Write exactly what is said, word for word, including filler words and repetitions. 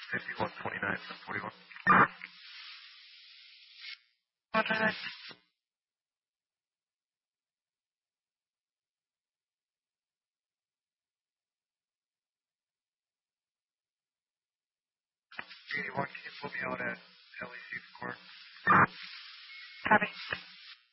fifty-one twenty-nine forty-one. Roger that. eighty-one, can you put me out at L E C Court? Copy.